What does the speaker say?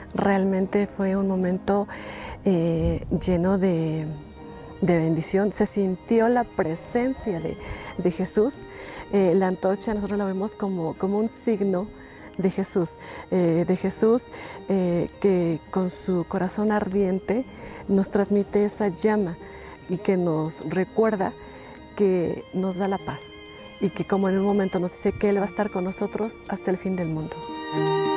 Realmente fue un momento lleno de bendición. Se sintió la presencia de Jesús. La antorcha nosotros la vemos como un signo de Jesús que con su corazón ardiente nos transmite esa llama y que nos recuerda que nos da la paz y que como en un momento nos dice que Él va a estar con nosotros hasta el fin del mundo.